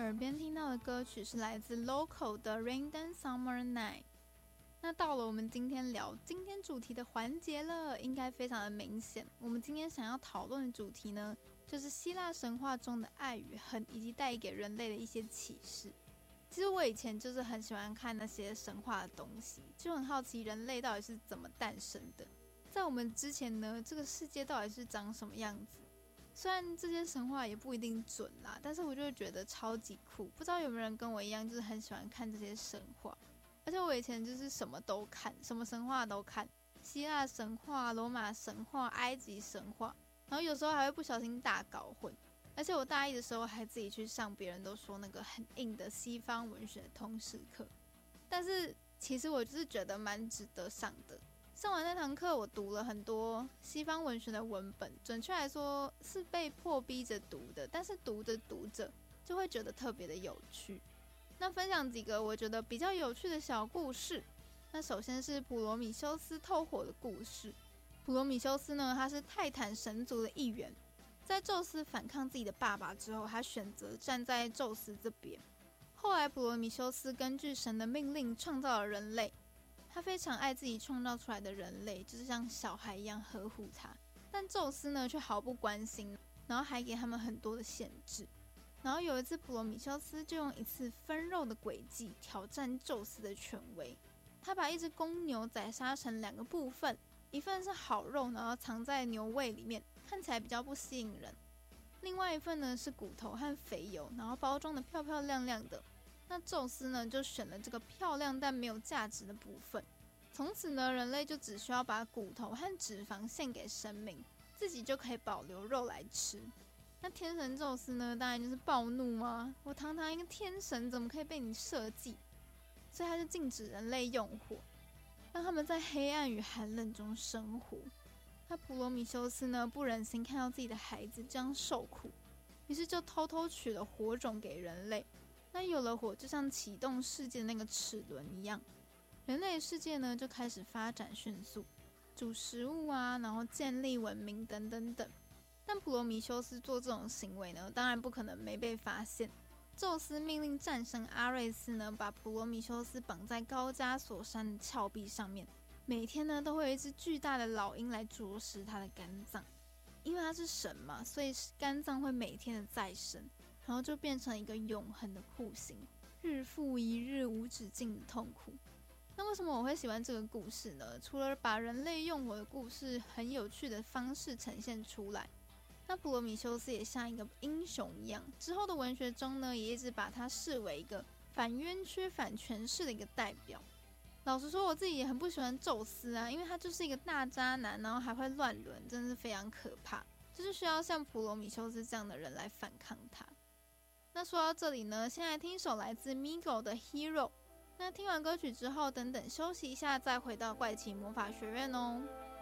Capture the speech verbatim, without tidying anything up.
耳边听到的歌曲是来自 Local 的 Rain Dance Summer Night。那到了我们今天聊今天主题的环节了，应该非常的明显。我们今天想要讨论的主题呢，就是希腊神话中的爱与恨，以及带给人类的一些启示。其实我以前就是很喜欢看那些神话的东西，就很好奇人类到底是怎么诞生的，在我们之前呢，这个世界到底是长什么样子。虽然这些神话也不一定准啦，但是我就会觉得超级酷。不知道有没有人跟我一样，就是很喜欢看这些神话。而且我以前就是什么都看，什么神话都看，希腊神话、罗马神话、埃及神话，然后有时候还会不小心大搞混。而且我大一的时候还自己去上别人都说那个很硬的西方文学通识课，但是其实我就是觉得蛮值得上的。上完那堂课，我读了很多西方文学的文本，准确来说是被迫逼着读的，但是读着读着就会觉得特别的有趣。那分享几个我觉得比较有趣的小故事。那首先是普罗米修斯透火的故事。普罗米修斯呢，他是泰坦神族的一员，在宙斯反抗自己的爸爸之后，他选择站在宙斯这边。后来普罗米修斯根据神的命令创造了人类，他非常爱自己创造出来的人类，就是像小孩一样呵护他。但宙斯呢却毫不关心，然后还给他们很多的限制。然后有一次普罗米修斯就用一次分肉的诡计挑战宙斯的权威。他把一只公牛宰杀成两个部分，一份是好肉，然后藏在牛胃里面，看起来比较不吸引人。另外一份呢是骨头和肥油，然后包装的漂漂亮亮的。那宙斯呢就选了这个漂亮但没有价值的部分。从此呢，人类就只需要把骨头和脂肪献给神明，自己就可以保留肉来吃。那天神宙斯呢，当然就是暴怒吗？我堂堂一个天神，怎么可以被你设计？所以他就禁止人类用火，让他们在黑暗与寒冷中生活。那普罗米修斯呢，不忍心看到自己的孩子这样受苦，于是就偷偷取了火种给人类。那有了火，就像启动世界的那个齿轮一样，人类的世界呢就开始发展迅速，煮食物啊，然后建立文明等等等。但普罗米修斯做这种行为呢，当然不可能没被发现。宙斯命令战神阿瑞斯呢，把普罗米修斯绑在高加索山的峭壁上面，每天呢都会有一只巨大的老鹰来啄食他的肝脏。因为他是神嘛，所以肝脏会每天的再生，然后就变成一个永恒的酷刑，日复一日无止境的痛苦。那为什么我会喜欢这个故事呢？除了把人类用火的故事很有趣的方式呈现出来，那普罗米修斯也像一个英雄一样，之后的文学中呢，也一直把他视为一个反冤屈、反权势的一个代表。老实说，我自己也很不喜欢宙斯啊，因为他就是一个大渣男，然后还会乱伦，真的是非常可怕。就是需要像普罗米修斯这样的人来反抗他。那说到这里呢，先来听一首来自 Migo 的 Hero。那听完歌曲之后，等等休息一下，再回到怪奇魔法学院哦。